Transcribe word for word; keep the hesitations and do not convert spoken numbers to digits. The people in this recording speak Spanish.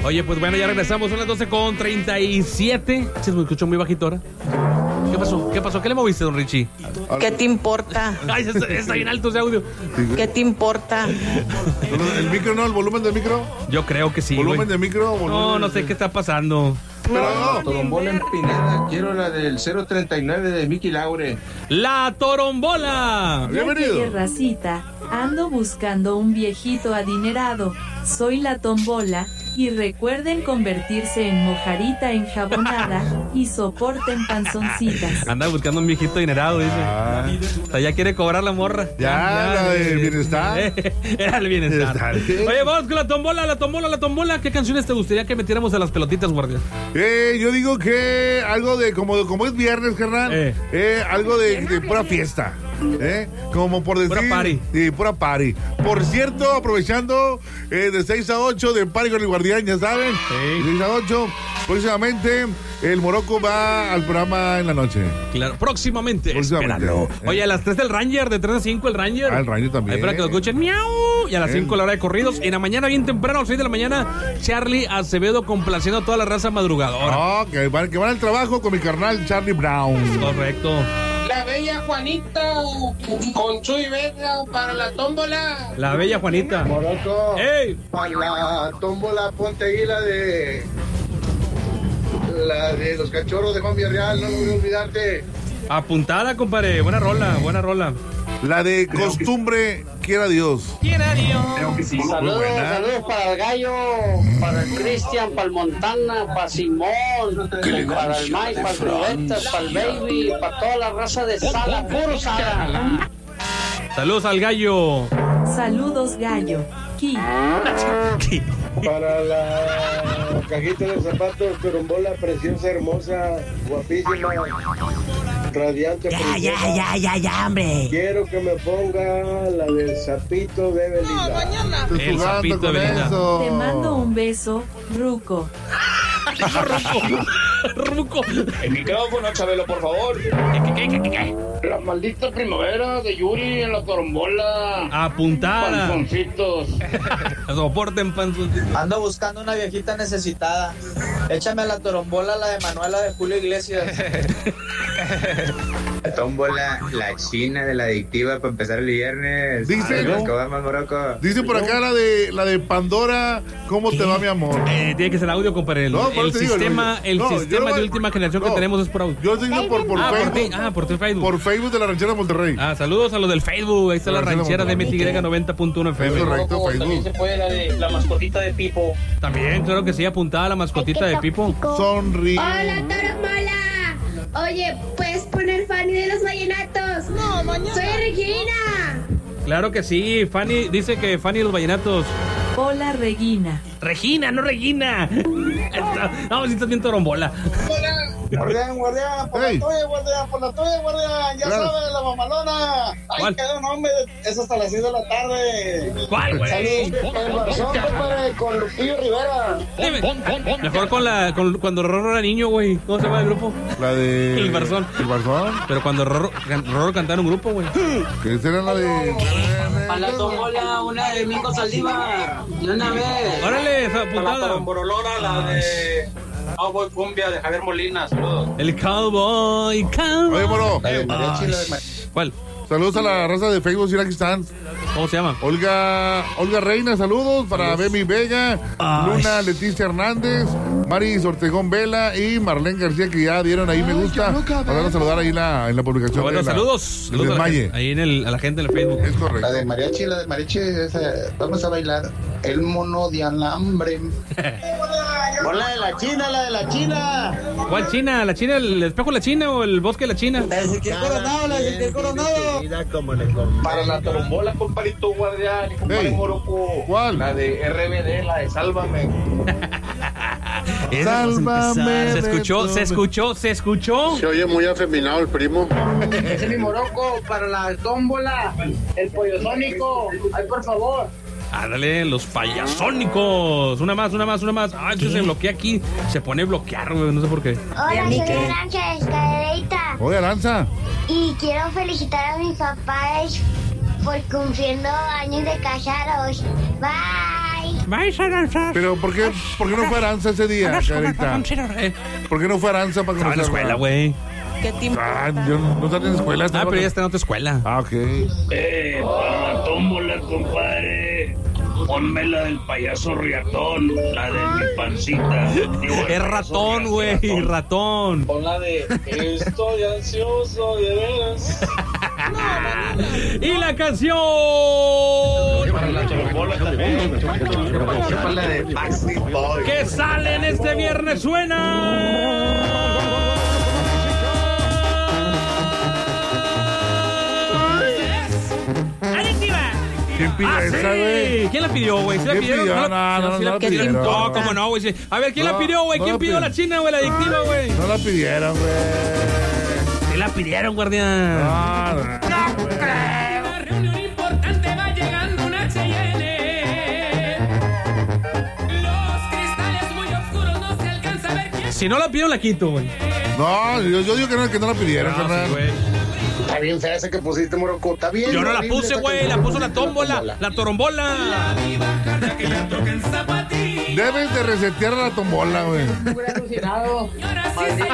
Oye, pues bueno, ya regresamos, son las doce con treinta y siete. Se me escuchó muy bajito ahora. ¿Qué pasó? ¿Qué pasó? ¿Qué le moviste, don Richie? ¿Qué te importa? Ay, está, está bien alto ese audio. ¿Qué te importa? ¿El micro no? ¿El volumen del micro? Yo creo que sí. ¿Volumen güey. del micro? Volumen No, no del- sé qué está pasando. Pero Torombola empinada, quiero la del cero treinta y nueve de Mickey Laure. La torombola. Ya Bienvenido. llegué, racita, ando buscando un viejito adinerado, soy la tombola, y recuerden convertirse en mojarita enjabonada y soporten panzoncitas. Anda buscando un viejito adinerado, dice. Ah, O sea, ya quiere cobrar la morra. Ya, la del bienestar. Era el bienestar. Bienestar. Oye, vamos con la tombola, la tombola, la tombola. ¿Qué canciones te gustaría que metiéramos a las pelotitas, guardia? Eh, yo digo que algo de, como, como es viernes, carnal, Eh. eh, algo de, de pura fiesta. ¿Eh? Como por decir. Pura party. Sí, pura party. Por cierto, aprovechando eh, de seis a ocho de Party con el Guardián, ya saben. Sí. De seis a ocho. Próximamente, el Morocco va al programa en la noche. Claro, próximamente. Próximamente. Espéralo. Eh. Oye, a las tres del Ranger, de tres a cinco el Ranger. Ah, el Ranger también. Ahí para que lo escuchen. ¡Miau! Y a las Bien. cinco la hora de corridos. En la mañana, bien temprano, a las seis de la mañana, Charlie Acevedo complaciendo a toda la raza madrugadora. No, que van, que van al trabajo con mi carnal Charlie Brown. Correcto. La bella Juanita con Chuy Vega para la tómbola. La bella Juanita. Morocco, ¡Ey! para la tómbola ponte ahí la de... La de los cachorros de Juan Villarreal, no me voy a olvidarte. Apuntada, compadre. Buena rola, buena rola. La de costumbre, quiera Dios. Quiera Dios. Saludos, buena. saludos para el gallo, para el Cristian, para el Montana, para Simón, para el Mike, para el Rubeta, para el Baby, para toda la raza de Sala, puro Sala. Saludos al gallo. Saludos, gallo. Ki. Para la cajita de zapatos, torombola preciosa, hermosa, guapísima, radiante. Ya, ya, ya, ya, ya, hombre. Quiero que me ponga la del sapito de Belinda. Estoy El jugando sapito con de Belinda. eso. Te mando un beso, Ruco. Ruco. El micrófono, Chabelo, por favor. La maldita primavera de Yuri en la torombola. Apuntada. Panzoncitos. Soporten panzoncitos. Ando buscando una viejita necesitada. Échame la torombola, la de Manuela de Julio Iglesias. La tómbola, la china de la adictiva para empezar el viernes. Dice, Los ¿no? que van más Morocco. Dice por acá la de la de Pandora, ¿cómo te va mi amor? Eh, tiene que ser audio, compadre. El, No, por el eso te digo, sistema, no, el no, yo sistema no- de última generación no. que tenemos es por audio. Yo estoy diciendo por, por ah, por Facebook. ti, ah, por tu Facebook. Por Facebook de la Ranchera de Monterrey. Ah, saludos a los del Facebook. Ahí está la La ranchera ranchera de Monterrey. M T Y noventa punto uno F M. Es correcto, También Facebook. se puede la de la mascotita de Pipo. También, claro que sí, apuntada la mascotita de Pipo. Sonríe. Hola, Torombola. Oye, ¿puedes poner Fanny de los Vallenatos? No, mañana. Soy Regina. Claro que sí, Fanny, dice que Fanny de los vallenatos. Hola, Regina. Regina, no Regina. No, si estás bien torombola. Guardián, guardián, por Hey. la tuya, guardián, por la tuya, guardián. Ya Claro. sabes, la mamalona. Ay, ¿Cuál? quedó un hombre. Es hasta las seis de la tarde. ¿Cuál, güey? Salud. El Barzón, compadre, con Lupillo Rivera. Dime. Mejor con la con, cuando Rorro era niño, güey. ¿Cómo se llama el grupo? La de. El Barzón. El Barzón. Pero cuando Rorro, can- Rorro cantaba en un grupo, güey. Que esa era la de. Para la tómbola, una de Mingo Saldívar. De una vez. Órale, esa Para la apuntada. toromborolona, la de Cowboy Cumbia de Javier Molina. Saludos. El cowboy, cowboy. Oye, moro. La de mariachi, la de Ay, mariachi. ¿Cuál? Saludos a la raza de Facebook, si aquí están. ¿Cómo se llama? Olga, Olga Reina, saludos para Bemi Vega, Ay. Luna Leticia Hernández, Maris Ortegón Vela y Marlene García, que ya dieron ahí me gusta. Para a saludar ahí en la, en la publicación. Bueno, de la- saludos. del Saludos a la Desmaye. gente- ahí en el, a la gente en el Facebook. Es correcto. La de mariachi, la de mariachi. esa, vamos a bailar el mono de alambre. Por la de la China, la de la China. ¿Cuál China? ¿La China? ¿El espejo de la China o el bosque de la China? La de Ezequiel Coronado, la de Ezequiel Coronado. Para la torombola, compadrito guardián y compadre Hey. Morocco. ¿Cuál? La de R B D, la de Sálvame. Sálvame. Se escuchó, de se todo. escuchó, se escuchó. Se oye muy afeminado el primo. Ese es mi Morocco. Para la tómbola, el pollo sónico. Ay, por favor. Ándale, los payasónicos. Una más, una más, una más. Ah, eso se bloquea aquí. Se pone a bloquear, güey. No sé por qué. Hola, soy Arancha de Escalerita. Oye, Aranza. Y quiero felicitar a mis papás por cumpliendo años de casados. Bye. vais a danzar. Pero ¿por qué, ¿por qué no fue Aranza ese día, Carita? ¿Por qué no fue Aranza para Estaba en la conocerla? escuela, güey. ¿Qué te importa? Ah, yo no estaba en la escuela. Ah, pero ya está en otra escuela. Ah, ok. Eh, para la tómbola, compadre. Ponme la del payaso riatón, la de mi pancita. Digo, Es ratón, güey, ratón. Pon la de estoy ansioso de veras. Y la canción para la tómbola también. La de Backstreet Boys. que sale en este viernes suena. ¿Quién pide Ah, esa, sí. güey? ¿Quién la pidió, güey? ¿Sí la ¿Quién pidieron? pidió? la- No, no, sí no la la pidieron. pidieron. No, cómo no, güey. Sí. A ver, ¿quién No, la pidió, güey? no ¿Quién la pidió la pidieron. china, güey? La adictiva, güey. No la pidieron, güey. Sí la pidieron, guardián. No, no. Una reunión importante va llegando una H y N. Los cristales muy oscuros no se alcanza a ver quién. Si no la pidieron, la quito, güey. No, yo, yo digo que no, que no la pidieron, No, carnal. sí, güey. Está bien fea esa que pusiste, Morocco. Está bien. Yo no la horrible puse, esa güey. canción. La puso la tómbola, la torombola. que ya toquen zapatillas. Debes de resetear la tombola, güey. Y ahora sí